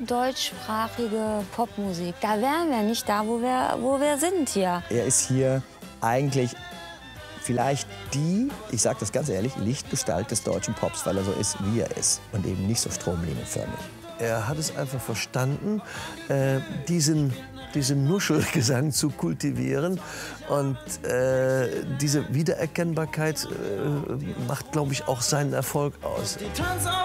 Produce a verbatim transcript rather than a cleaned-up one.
deutschsprachige Popmusik. Da wären wir nicht da, wo wir, wo wir sind hier. Er ist hier eigentlich vielleicht die, ich sage das ganz ehrlich, Lichtgestalt des deutschen Pops, weil er so ist, wie er ist und eben nicht so stromlinienförmig. Er hat es einfach verstanden, äh, diesen, diesen Nuschelgesang zu kultivieren. Und äh, diese Wiedererkennbarkeit äh, macht, glaube ich, auch seinen Erfolg aus.